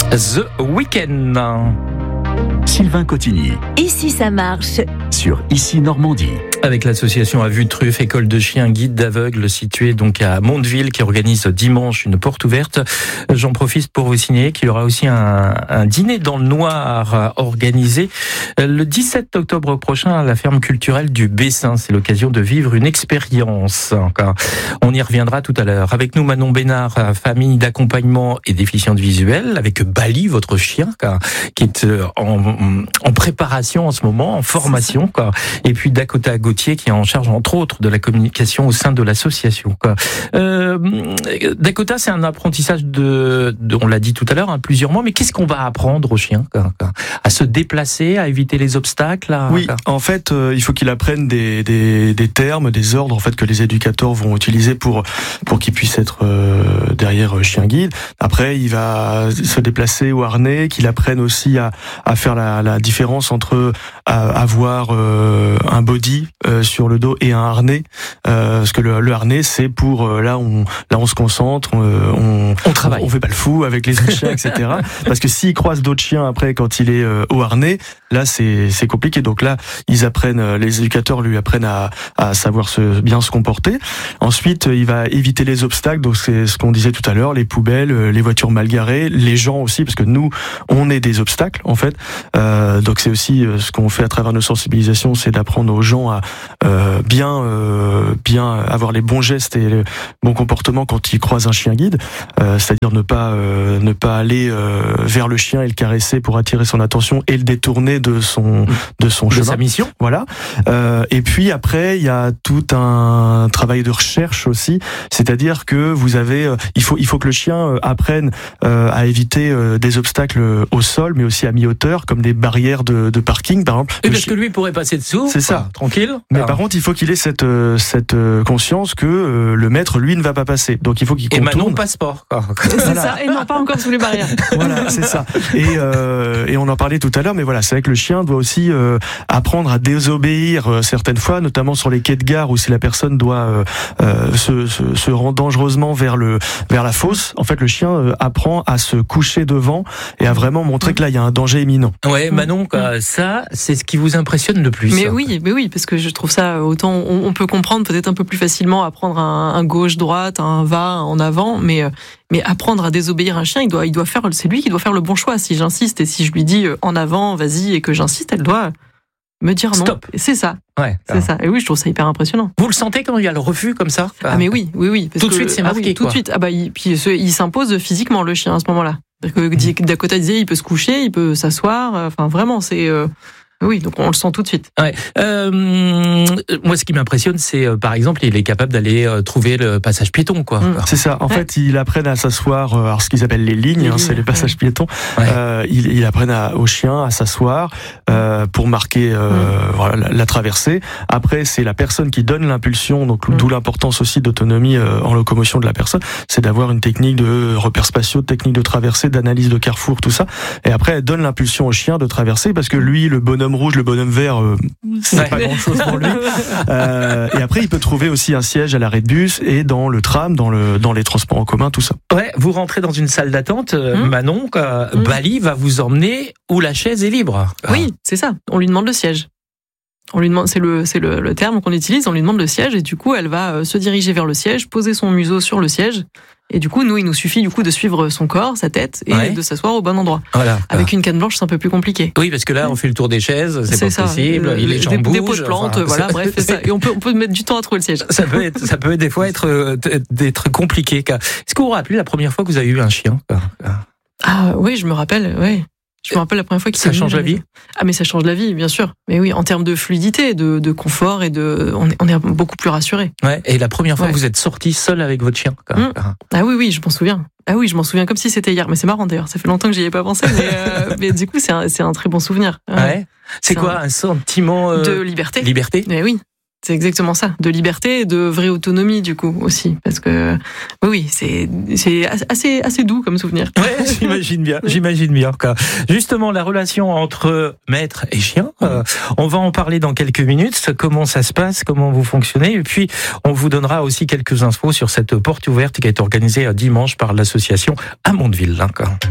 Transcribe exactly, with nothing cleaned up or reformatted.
The Weeknd. Sylvain Cotigny. Et si ça marche? Sur Ici Normandie. Avec l'association À Vue de Truffe, école de chiens guide d'aveugles située donc à Mondeville, qui organise dimanche une porte ouverte. J'en profite pour vous signaler qu'il y aura aussi un, un dîner dans le noir organisé le dix-sept octobre prochain à la ferme culturelle du Bessin. C'est l'occasion de vivre une expérience. On y reviendra tout à l'heure. Avec nous Manon Bénard, famille d'accompagnement et déficiente visuelle, avec Bali, votre chien, qui est en, en préparation en ce moment, en formation, quoi. Et puis Dakota Gauthier, qui est en charge entre autres de la communication au sein de l'association, quoi. Euh, Dakota, c'est un apprentissage de, de on l'a dit tout à l'heure, hein, plusieurs mois, mais qu'est-ce qu'on va apprendre aux chiens, quoi, quoi, à se déplacer, à éviter les obstacles, à, Oui, quoi. En fait, euh, il faut qu'il apprenne des, des, des termes, des ordres en fait que les éducateurs vont utiliser pour pour qu'il puisse être euh, derrière euh, chien guide. Après, il va se déplacer au harnais, qu'il apprenne aussi à à faire la, la différence entre à, avoir euh, un body euh, sur le dos et un harnais, euh, parce que le, le harnais c'est pour euh, là on là on se concentre, on on, on travaille, on, on fait pas le fou avec les autres chiens, et cetera. Parce que s'il croise d'autres chiens après quand il est euh, au harnais, là c'est c'est compliqué. Donc là ils apprennent, les éducateurs lui apprennent à à savoir se bien se comporter. Ensuite il va éviter les obstacles, donc c'est ce qu'on disait tout à l'heure, les poubelles, les voitures mal garées, les gens aussi, parce que nous on est des obstacles en fait. Euh, donc c'est aussi ce qu'on fait à travers nos sensibilisations, c'est d'apprendre aux gens à euh, bien euh, bien avoir les bons gestes et le bon comportement quand ils croisent un chien guide, euh, c'est-à-dire ne pas euh, ne pas aller euh, vers le chien et le caresser pour attirer son attention et le détourner de son de son de chemin. sa mission. Voilà. Euh, et puis après il y a tout un travail de recherche aussi, c'est-à-dire que vous avez euh, il faut il faut que le chien euh, apprenne euh, à éviter euh, des obstacles au sol, mais aussi à mi-hauteur, comme des barrières de, de parking par exemple. Et parce que lui il pourrait passer dessous. C'est ça, tranquille. Mais Alors. par contre, il faut qu'il ait cette cette conscience que euh, le maître, lui, ne va pas passer. Donc il faut qu'il contourne. Et Manon passe pas. C'est Voilà. ça, et non pas encore sous les barrières. Voilà, c'est ça. Et euh, et on en parlait tout à l'heure, mais voilà, c'est vrai que le chien doit aussi euh, apprendre à désobéir euh, certaines fois, notamment sur les quais de gare où si la personne doit euh, euh, se, se se rendre dangereusement vers le vers la fosse, en fait, le chien euh, apprend à se coucher devant et à vraiment montrer que là il y a un danger imminent. Ouais, Manon, quoi, ça, c'est ce qui vous impressionne le plus. Mais ça. oui, mais oui, parce que je trouve ça autant on, on peut comprendre peut-être un peu plus facilement apprendre un, un gauche droite, un va un en avant, mais mais apprendre à désobéir un chien, il doit il doit faire c'est lui qui doit faire le bon choix. Si j'insiste et si je lui dis en avant, vas-y et que j'insiste, elle doit me dire non. Stop. C'est ça. Ouais. C'est Alors. ça. Et oui, je trouve ça hyper impressionnant. Vous le sentez quand il y a le refus comme ça? Ah mais oui, oui, oui. Parce Tout de que, suite, c'est ah marqué, oui, tout quoi. de suite. Ah bah, il, puis ce- il s'impose physiquement le chien à ce moment-là. C'est-à-dire que Dakota disait, il peut se coucher, il peut s'asseoir. Enfin, vraiment, c'est. Euh, oui, donc on le sent tout de suite. Ouais. Euh, moi, ce qui m'impressionne, c'est euh, par exemple, il est capable d'aller euh, trouver le passage piéton, quoi. Mm. C'est ça. En Ouais. fait, ils apprennent à s'asseoir. euh, Alors, ce qu'ils appellent les lignes, Les hein, lignes, c'est les passages ouais. piétons. Ouais. Euh, ils, ils apprennent à, aux chiens à s'asseoir euh, pour marquer euh, Mm. voilà, la, la traversée. Après, c'est la personne qui donne l'impulsion. Donc, Mm. d'où l'importance aussi d'autonomie euh, en locomotion de la personne. C'est d'avoir une technique de repères spatiaux, de technique de traversée, d'analyse de carrefour, tout ça. Et après, elle donne l'impulsion au chien de traverser parce que lui, le bonhomme rouge, le bonhomme vert, euh, c'est Ouais. pas grand-chose pour lui. Euh, et après, il peut trouver aussi un siège à l'arrêt de bus et dans le tram, dans le dans les transports en commun, tout ça. Ouais, vous rentrez dans une salle d'attente, euh, Mm. Manon, quoi. Mm. Bali va vous emmener où la chaise est libre. Oui, c'est ça. On lui demande le siège. On lui demande, c'est le, c'est le, le terme qu'on utilise. On lui demande le siège et du coup, elle va euh, se diriger vers le siège, poser son museau sur le siège. Et du coup, nous, il nous suffit du coup de suivre son corps, sa tête, et Ouais. de s'asseoir au bon endroit. Voilà. Avec une canne blanche, c'est un peu plus compliqué. Oui, parce que là, on fait le tour des chaises, c'est pas ça. possible. Euh, Il les des, gens des bougent. pots de plantes, enfin, voilà, ça- bref, c'est ça. Et on peut, on peut mettre du temps à trouver le siège. Ça peut être, ça peut des fois être euh, d'être compliqué. quoi. Est-ce que vous vous rappelez la première fois que vous avez eu un chien? quoi Ah oui, je me rappelle, oui. Je me rappelle la première fois qu'il Ça s'est change venu la à maison. vie? Ah mais ça change la vie, bien sûr. Mais oui, en termes de fluidité, de, de confort et de, on est, on est beaucoup plus rassuré. Ouais. Et la première fois Ouais. que vous êtes sorti seul avec votre chien? quoi. Mm. Ah oui, oui, je m'en souviens. Ah oui, je m'en souviens comme si c'était hier. Mais c'est marrant d'ailleurs, ça fait longtemps que j'y ai pas pensé. Mais, euh, mais du coup, c'est un, c'est un très bon souvenir. Ouais. Ouais. C'est C'est quoi un sentiment euh, De liberté. liberté? Mais oui. C'est exactement ça, de liberté et de vraie autonomie du coup aussi, parce que oui, oui, c'est c'est assez assez doux comme souvenir. Ouais, j'imagine bien, j'imagine bien. Quoi. Justement, la relation entre maître et chien, euh, on va en parler dans quelques minutes. Comment ça se passe, comment vous fonctionnez, et puis on vous donnera aussi quelques infos sur cette porte ouverte qui a été organisée dimanche par l'association à Mondeville. Hein, quoi.